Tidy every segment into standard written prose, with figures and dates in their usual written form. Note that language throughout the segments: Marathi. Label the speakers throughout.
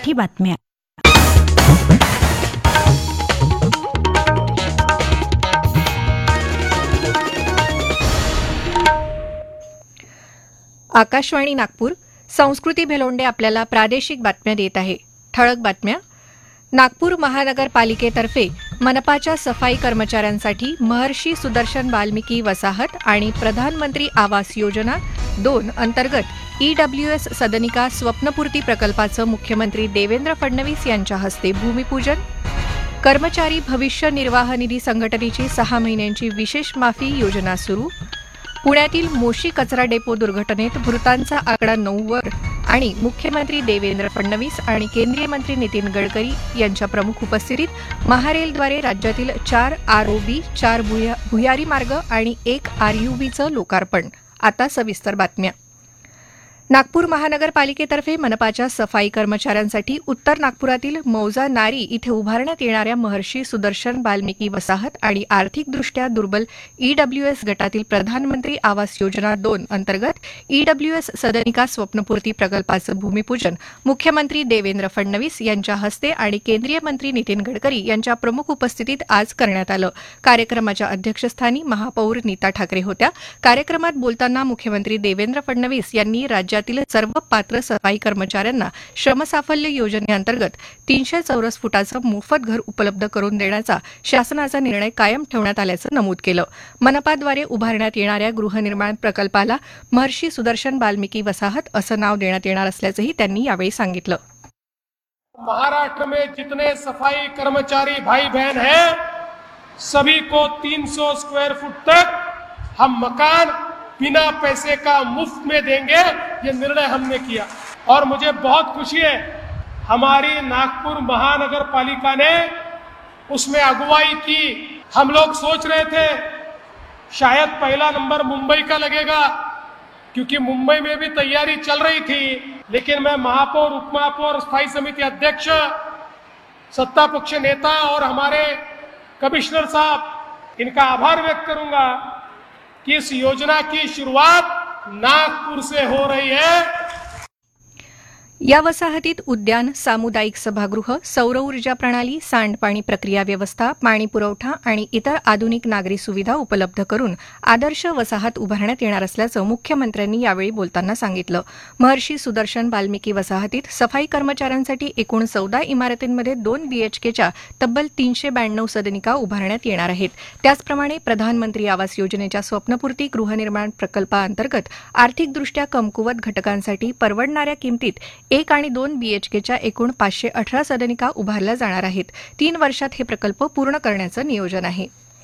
Speaker 1: मराठी बातम्या.
Speaker 2: आकाशवाणी नागपूर. संस्कृती भेलोंडे आपल्याला प्रादेशिक बातम्या देत आहे. ठळक बातम्या. नागपूर महानगरपालिकेतर्फे मनपाच्या सफाई कर्मचाऱ्यांसाठी महर्षी सुदर्शन वाल्मिकी वसाहत आणि प्रधानमंत्री आवास योजना 2 अंतर्गत EWS सदनिका स्वप्नपूर्ती प्रकल्पाचं मुख्यमंत्री देवेंद्र फडणवीस यांच्या हस्ते भूमिपूजन. कर्मचारी भविष्य निर्वाह निधी संघटनेची 6 महिन्यांची विशेष माफी योजना सुरू. पुण्यातील मोशी कचरा डेपो दुर्घटनेत मृतांचा आकडा 9 वर आणि मुख्यमंत्री देवेंद्र फडणवीस आणि केंद्रीय मंत्री नितीन गडकरी यांच्या प्रमुख उपस्थितीत महारेलद्वारे राज्यातील 4 ROB, 4 भुयारी मार्ग आणि 1 RUBचं लोकार्पण. आता सविस्तर बातम्या. नागपूर महानगरपालिकेतर्फे मनपाच्या सफाई कर्मचाऱ्यांसाठी उत्तर नागपुरातील मौजा नारी इथे उभारण्यात येणाऱ्या महर्षी सुदर्शन वाल्मिकी वसाहत आणि आर्थिकदृष्ट्या दुर्बल EWS गटातील प्रधानमंत्री आवास योजना 2 अंतर्गत EWS सदनिका स्वप्नपूर्ती प्रकल्पाचं भूमिपूजन मुख्यमंत्री देवेंद्र फडणवीस यांच्या हस्ते आणि केंद्रीय मंत्री नितीन गडकरी यांच्या प्रमुख उपस्थितीत आज करण्यात आलं. कार्यक्रमाच्या अध्यक्षस्थानी महापौर नीता ठाकरे होत्या. कार्यक्रमात बोलताना मुख्यमंत्री देवेंद्र फडणवीस यांनी राज्यातील सर्व पात्र सफाई कर्मचाऱ्यांना श्रमसाफल्य योजनेअंतर्गत 300 चौरस फुटाचं मोफत घर उपलब्ध करून देण्याचा शासनाचा निर्णय कायम ठेवण्यात आल्याचं नमूद केलं. मनपाद्वारे उभारण्यात येणाऱ्या गृहनिर्माण प्रकल्पाला महर्षी सुदर्शन वाल्मिकी वसाहत असं नाव देण्यात येणार असल्याचंही त्यांनी यावेळी सांगितलं.
Speaker 3: महाराष्ट्र में जितने सफाई कर्मचारी भाई बहन हैं सभी को 300 स्क्वायर फुट तक हम मकान बिना पैसे का मुफ्त में देंगे, ये निर्णय हमने किया. और मुझे बहुत खुशी है हमारी नागपुर महानगर पालिका ने उसमें अगुवाई की. हम लोग सोच रहे थे शायद पहला नंबर मुंबई का लगेगा क्योंकि मुंबई में भी तैयारी चल रही थी, लेकिन मैं महापौर, उपमहापौर, स्थायी समिति अध्यक्ष, सत्ता पक्ष नेता और हमारे कमिश्नर साहब इनका आभार व्यक्त करूंगा कि इस योजना की शुरुआत नागपुर से हो रही है.
Speaker 2: या वसाहतीत उद्यान, सामुदायिक सभागृह, सौर ऊर्जा प्रणाली, सांडपाणी प्रक्रिया व्यवस्था, पाणी पुरवठा आणि इतर आधुनिक नागरी सुविधा उपलब्ध करून आदर्श वसाहत उभारण्यात येणार असल्याचं मुख्यमंत्र्यांनी यावेळी बोलताना सांगितलं. महर्षी सुदर्शन वाल्मिकी वसाहतीत सफाई कर्मचाऱ्यांसाठी एकूण 14 इमारतींमध्ये 2 BHKच्या तब्बल 392 सदनिका उभारण्यात येणार आहेत. त्याचप्रमाणे प्रधानमंत्री आवास योजनेच्या स्वप्नपूर्ती गृहनिर्माण प्रकल्पाअंतर्गत आर्थिकदृष्ट्या कमकुवत घटकांसाठी परवडणाऱ्या किमतीत 1 आणि 2 BHKच्या एकूण 518 सदनिका उभारल्या जाणार आहेत. 3 वर्षात हे प्रकल्प पूर्ण करण्याचं नियोजन आहे.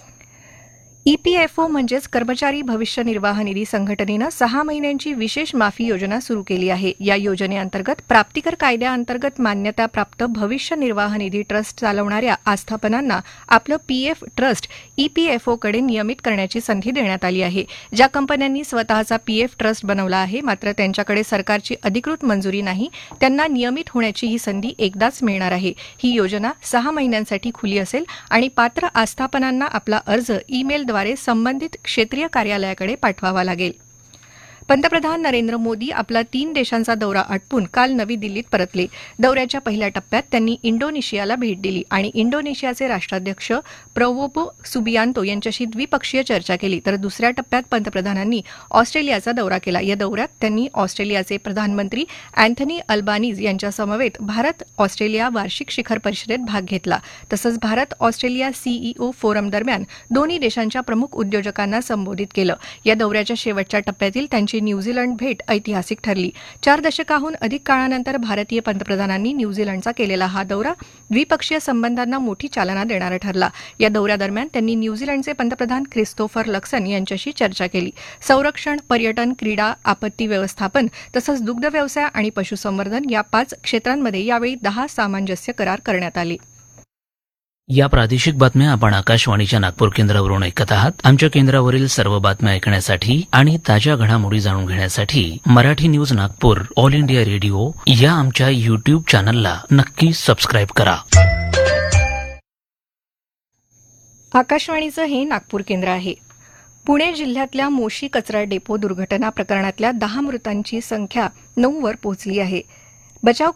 Speaker 2: EPFO म्हणजेच कर्मचारी भविष्य निर्वाह निधी संघटनेनं 6 महिन्यांची विशेष माफी योजना सुरू केली आहे. या योजनेअंतर्गत प्राप्तिकर कायद्याअंतर्गत मान्यताप्राप्त भविष्य निर्वाह निधी ट्रस्ट चालवणाऱ्या आस्थापनांना आपलं PF ट्रस्ट EPFOकडे नियमित करण्याची संधी देण्यात आली आहे. ज्या कंपन्यांनी स्वतःचा PF ट्रस्ट बनवला आहे मात्र त्यांच्याकडे सरकारची अधिकृत मंजुरी नाही त्यांना नियमित होण्याची ही संधी एकदाच मिळणार आहे. ही योजना 6 महिन्यांसाठी खुली असेल आणि पात्र आस्थापनांना आपला अर्ज ईमेलद्वारे संबंधित क्षेत्रीय कार्यालयाकडे पाठवावा लागेल. पंतप्रधान नरेंद्र मोदी आपला 3 देशांचा दौरा आटपून काल नवी दिल्लीत परतले. दौऱ्याच्या पहिल्या टप्प्यात त्यांनी इंडोनेशियाला भेट दिली आणि इंडोनेशियाचे राष्ट्राध्यक्ष प्रबोवो सुबियांतो यांच्याशी द्विपक्षीय चर्चा केली. तर दुसऱ्या टप्प्यात पंतप्रधानांनी ऑस्ट्रेलियाचा दौरा केला. या दौऱ्यात त्यांनी ऑस्ट्रेलियाचे प्रधानमंत्री अँथनी अल्बानीज यांच्या समवेत भारत ऑस्ट्रेलिया वार्षिक शिखर परिषदेत भाग घेतला. तसंच भारत ऑस्ट्रेलिया CEO फोरम दरम्यान दोन्ही देशांच्या प्रमुख उद्योजकांना संबोधित केलं. या दौऱ्याच्या शेवटच्या टप्प्यातील त्यांची न्यूझीलंड भेट ऐतिहासिक ठरली. 4 दशकाहून अधिक काळानंतर भारतीय पंतप्रधानांनी न्यूझीलंडचा केलेला हा दौरा द्विपक्षीय संबंधांना मोठी चालना देणारा ठरला. या दौऱ्यादरम्यान त्यांनी न्यूझीलंडचे पंतप्रधान क्रिस्तोफर लक्सन यांच्याशी चर्चा केली. संरक्षण, पर्यटन, क्रीडा, आपत्ती व्यवस्थापन तसंच दुग्ध व्यवसाय आणि पशुसंवर्धन या 5 क्षेत्रांमध्ये यावेळी 10 सामंजस्य करार करण्यात आले.
Speaker 4: या प्रादेशिक बातम्या आपण आकाशवाणीच्या नागपूर केंद्रावरून ऐकत आहात. आमच्या केंद्रावरील सर्व बातम्या ऐकण्यासाठी आणि ताज्या घडामोडी जाणून घेण्यासाठी Marathi news Nagpur all India radio या आमच्या YouTube चॅनलला नक्की सबस्क्राईब करा.
Speaker 2: आकाशवाणीचं हे नागपूर केंद्र आहे. पुणे जिल्ह्यातल्या मोशी कचरा डेपो दुर्घटना प्रकरणातल्या 10 मृतांची संख्या 9 वर पोहोचली आहे. बचाव